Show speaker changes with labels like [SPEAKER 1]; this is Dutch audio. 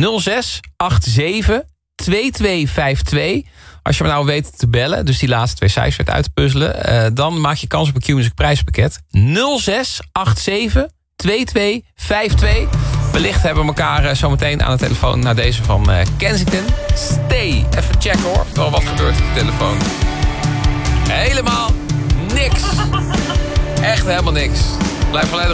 [SPEAKER 1] 06872252. Als je me nou weet te bellen, dus die laatste 2 cijfers weet uit te puzzelen... dan maak je kans op een Q-Music prijspakket. 06872252. Wellicht hebben we elkaar zometeen aan de telefoon... naar deze van Kensington. Stay. Even checken hoor, of er al wat gebeurt op de telefoon. Helemaal niks. Echt helemaal niks. Blijf volledig